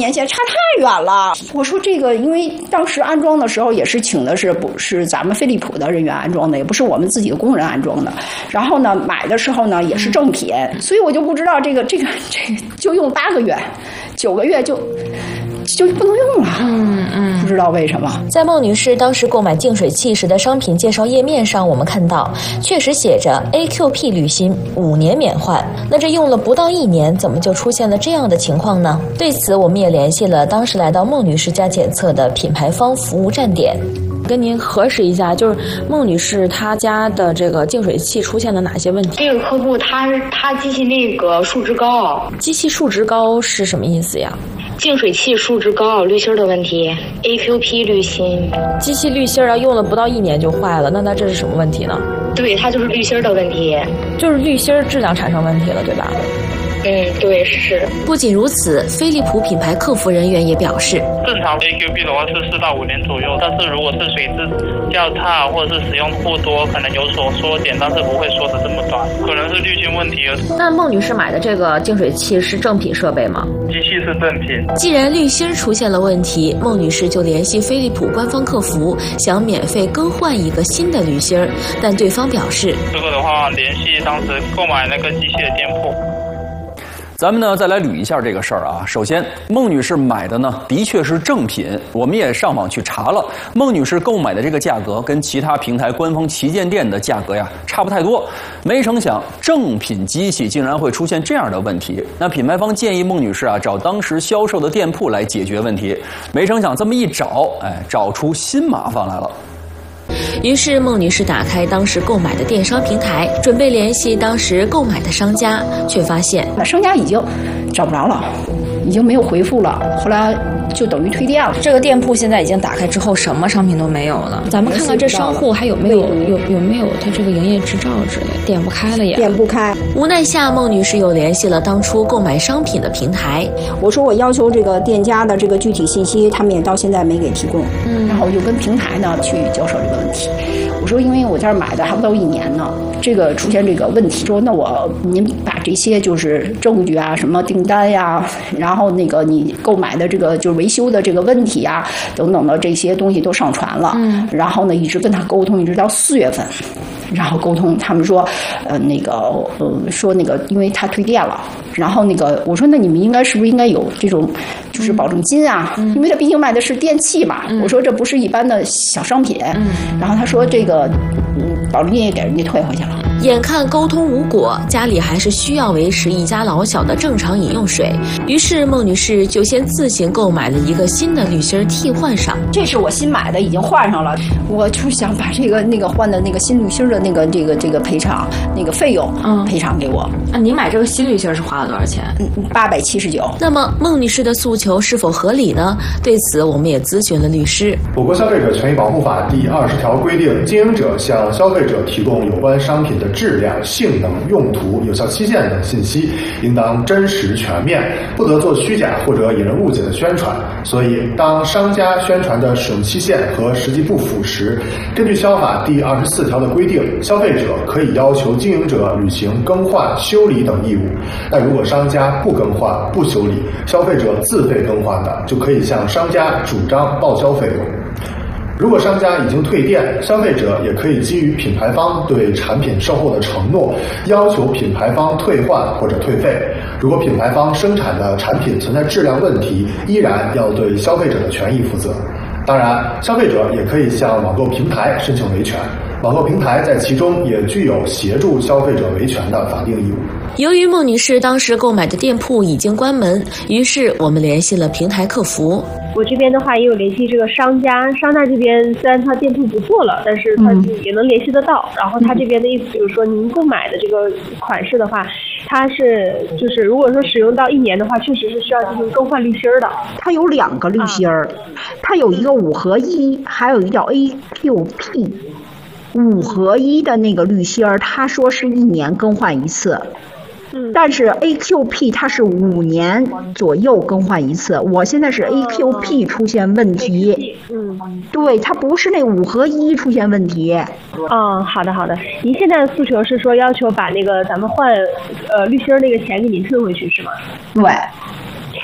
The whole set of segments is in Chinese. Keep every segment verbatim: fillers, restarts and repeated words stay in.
年前差太远了。我说这个，因为当时安装的时候也是请的是不是咱们飞利浦的人员安装的，也不是我们自己的工人安装的。然后呢，买的时候呢也是正品，所以我就不知道这个这个这个就用八个月，九个月就就不能用了。 嗯嗯， 不知道为什么。 在孟女士当时购买净水器时的商品介绍页面上，我们看到确实写着 A Q P 滤芯五年免换。那这用了不到一年，怎么就出现了这样的情况呢？对此，我们也联系了当时来到孟女士家检测的品牌方服务站点。跟您核实一下，就是孟女士她家的这个净水器出现了哪些问题？ 这个客户他他机器那个数值高， 机器数值高是什么意思呀？ 净水器数值高，滤芯的问题 ，A Q P 滤芯。 机器滤芯啊，用了不到一年就坏了，那那这是什么问题呢？ 对，它就是滤芯的问题， 就是滤芯质量产生问题了，对吧？ 嗯，对，是。 不仅如此，飞利浦品牌客服人员也表示， 正常 A Q P 的话是四到五年左右，但是如果是水质较差或者是使用过多，可能有所缩减，但是不会缩得这么短，可能是滤芯问题。 那孟女士买的这个净水器是正品设备吗？ 机器是正品。 既然滤芯出现了问题，孟女士就联系飞利浦官方客服，想免费更换一个新的滤芯，但对方表示， 这个的话联系当时购买那个机器的店铺。 咱们呢再来捋一下这个事儿啊。首先，孟女士买的呢的确是正品，我们也上网去查了，孟女士购买的这个价格跟其他平台官方旗舰店的价格呀差不太多。没成想，正品机器竟然会出现这样的问题。那品牌方建议孟女士啊找当时销售的店铺来解决问题。没成想这么一找，哎，找出新麻烦来了。 于是孟女士打开当时购买的电商平台，准备联系当时购买的商家，却发现那商家已经找不着了，已经没有回复了，后来就等于退店了。 这个店铺现在已经打开之后，什么商品都没有了。咱们看看这商户还有没有有有没有他这个营业执照之类，点不开了也。 点不开。 无奈下，孟女士又联系了当初购买商品的平台。 我说我要求这个店家的这个具体信息，他们也到现在没给提供。嗯，然后我就跟平台呢去交涉这个问题。我说，因为我这儿买的还不到一年呢，这个出现这个问题，说那我您把这些就是证据啊，什么订单呀，然后那个你购买的这个就是维修的这个问题啊，等等的这些东西都上传了。嗯，然后呢一直跟他沟通，一直到四月份。然后沟通，他们说，呃，那个，呃，说那个，因为他退店了，然后那个，我说那你们应该是不是应该有这种，就是保证金啊？嗯、因为他毕竟卖的是电器嘛，嗯、我说这不是一般的小商品。嗯、然后他说这个，嗯，保证金也给人家退回去了。 眼看沟通无果，家里还是需要维持一家老小的正常饮用水，于是孟女士就先自行购买了一个新的滤芯替换上。 这是我新买的，已经换上了。我就想把这个那个换的那个新滤芯的那个这个这个赔偿那个费用，嗯，赔偿给我。 啊，您买这个新滤芯是花了多少钱？ 嗯，八百七十九。 那么孟女士的诉求是否合理呢？对此，我们也咨询了律师。 我国消费者权益保护法第二十条规定，经营者向消费者提供有关商品的质量、性能、用途、有效期限等信息，应当真实全面，不得做虚假或者引人误解的宣传。所以，当商家宣传的使用期限和实际不符时，根据消法第二十四条的规定，消费者可以要求经营者履行更换、修理等义务。但如果商家不更换、不修理，消费者自费更换的，就可以向商家主张报销费用。如果商家已经退店，消费者也可以基于品牌方对产品售后的承诺，要求品牌方退换或者退费。如果品牌方生产的产品存在质量问题，依然要对消费者的权益负责。当然，消费者也可以向网购平台申请维权，网购平台在其中也具有协助消费者维权的法定义务。 由于孟女士当时购买的店铺已经关门，于是我们联系了平台客服。 我这边的话也有联系这个商家，商家这边虽然他店铺不做了，但是他也能联系得到。嗯、然后他这边的意思就是说，您购买的这个款式的话，它是就是如果说使用到一年的话，确实是需要进行更换滤芯的。 它有两个滤芯儿，它有一个五合一，还有一个叫 A Q P。五合一的那个滤芯儿，他说是一年更换一次。但是 A Q P 它是五年左右更换一次，我现在是 A Q P 出现问题，嗯，对，它不是那五合一出现问题。 嗯，好的好的。您现在的诉求是说要求把那个咱们换呃滤芯那个钱给您退回去是吗？ 对。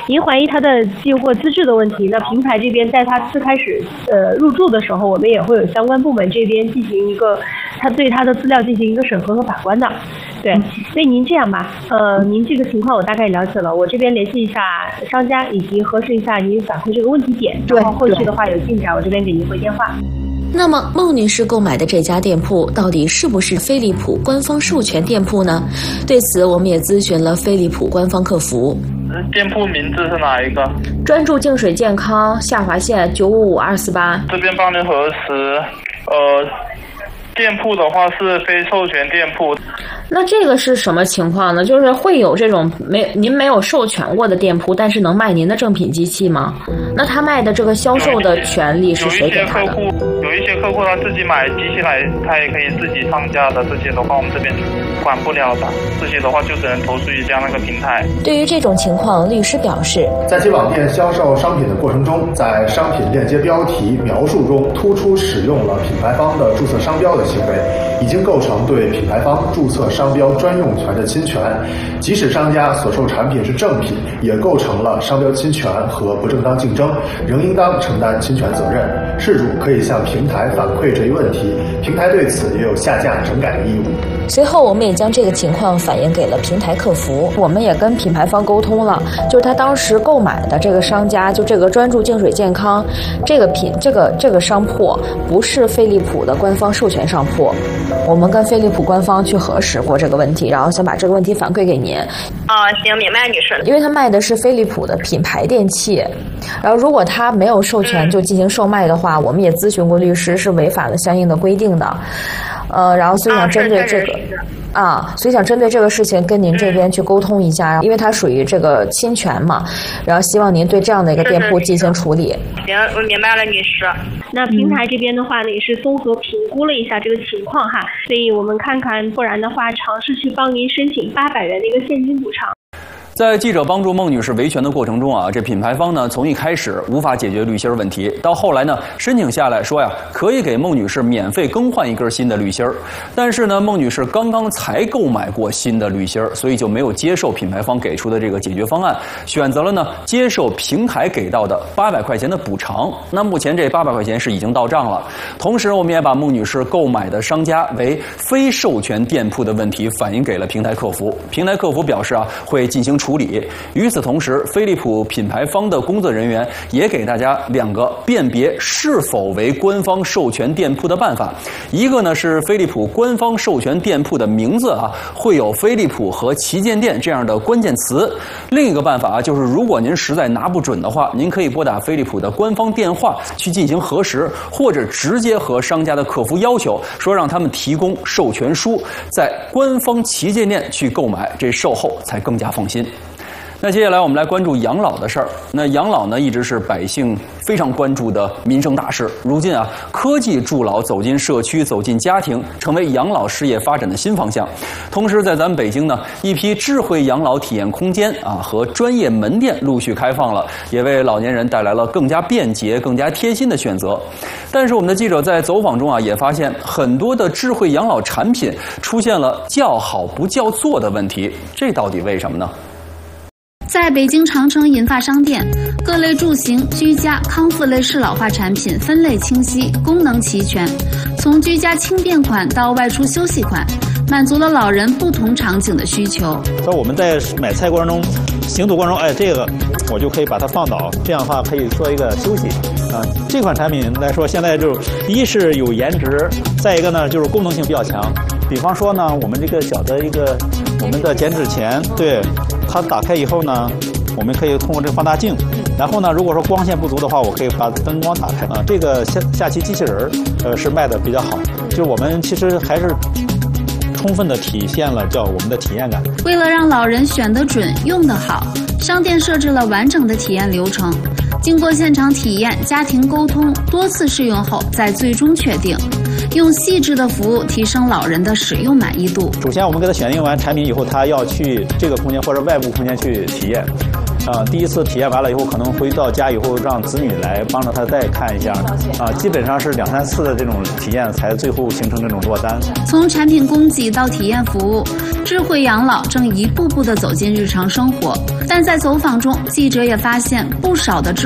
您怀疑他的进货资质的问题，那平台这边在他最开始呃入驻的时候，我们也会有相关部门这边进行一个他对他的资料进行一个审核和把关的。对，所以您这样吧，呃，您这个情况我大概了解了，我这边联系一下商家，以及核实一下您反馈这个问题点，然后后续的话有进展，我这边给您回电话。 那么孟女士购买的这家店铺到底是不是飞利浦官方授权店铺呢？对此我们也咨询了飞利浦官方客服。 店铺名字是哪一个？ 专注净水健康，下划线九五五二四八。 这边帮您核实，呃，店铺的话是非授权店铺。 那这个是什么情况呢？就是会有这种没您没有授权过的店铺，但是能卖您的正品机器吗？那他卖的这个销售的权利是谁给他的？ 有一些客户，有一些客户他自己买机器来，他也可以自己上架的，这些的话我们这边管不了的，这些的话就只能投诉一下那个平台。 对于这种情况，律师表示， 在其网店销售商品的过程中，在商品链接标题描述中突出使用了品牌方的注册商标的行为，已经构成对品牌方注册商标专用权的侵权。即使商家所售产品是正品，也构成了商标侵权和不正当竞争，仍应当承担侵权责任。事主可以向平台反馈这一问题，平台对此也有下架整改的义务。 随后我们也将这个情况反映给了平台客服，我们也跟品牌方沟通了，就是他当时购买的这个商家，就这个专注净水健康这个品这个这个商铺不是飞利浦的官方授权商铺，我们跟飞利浦官方去核实过这个问题，然后想把这个问题反馈给您。 哦，行，明白，女士。 因为他卖的是飞利浦的品牌电器，然后如果他没有授权就进行售卖的话，嗯、我们也咨询过律师，是违反了相应的规定的。呃，然后所以想针对这个。啊啊，所以想针对这个事情跟您这边去沟通一下，因为它属于这个侵权嘛，然后希望您对这样的一个店铺进行处理。 行，我明白了，女士。 那平台这边的话呢，也是综合评估了一下这个情况哈，所以我们看看，不然的话，尝试去帮您申请八百元的一个现金补偿。 在记者帮助孟女士维权的过程中啊，这品牌方呢从一开始无法解决滤芯问题，到后来呢申请下来说呀可以给孟女士免费更换一根新的滤芯，但是呢孟女士刚刚才购买过新的滤芯，所以就没有接受品牌方给出的这个解决方案，选择了呢接受平台给到的八百块钱的补偿。那目前这八百块钱是已经到账了，同时我们也把孟女士购买的商家为非授权店铺的问题反映给了平台客服，平台客服表示啊会进行处理。与此同时，飞利浦品牌方的工作人员也给大家两个辨别是否为官方授权店铺的办法。一个呢是飞利浦官方授权店铺的名字啊会有飞利浦和旗舰店这样的关键词。另一个办法啊就是如果您实在拿不准的话，您可以拨打飞利浦的官方电话去进行核实，或者直接和商家的客服要求说让他们提供授权书，在官方旗舰店去购买，这售后才更加放心。那接下来我们来关注养老的事儿。那养老呢，一直是百姓非常关注的民生大事。如今啊，科技助老走进社区、走进家庭，成为养老事业发展的新方向。同时，在咱们北京呢，一批智慧养老体验空间啊和专业门店陆续开放了，也为老年人带来了更加便捷、更加贴心的选择。但是，我们的记者在走访中啊，也发现很多的智慧养老产品出现了叫好不叫座的问题，这到底为什么呢？ 在北京长城银发商店，各类住行、居家、康复类适老化产品分类清晰，功能齐全，从居家轻便款到外出休息款，满足了老人不同场景的需求。 在我们在买菜过程中、行走过程中，哎，这个我就可以把它放倒，这样的话可以做一个休息。啊，这款产品来说，现在就一是有颜值，再一个呢就是功能性比较强。比方说呢，我们这个小的一个我们的减脂钳，对它打开以后呢，我们可以通过这个放大镜，然后呢，如果说光线不足的话，我可以把灯光打开啊。这个下下棋机器人呃是卖的比较好，就是我们其实还是充分的体现了叫我们的体验感。 为了让老人选得准、用得好，商店设置了完整的体验流程，经过现场体验、家庭沟通、多次试用后，再最终确定。用细致的服务提升老人的使用满意度。 首先，我们给他选定完产品以后，他要去这个空间或者外部空间去体验。 呃，第一次体验完了以后，可能回到家以后让子女来帮着他再看一下，啊、呃，基本上是两三次的这种体验才最后形成这种落单。 从产品供给到体验服务，智慧养老正一步步地走进日常生活。但在走访中，记者也发现不少的智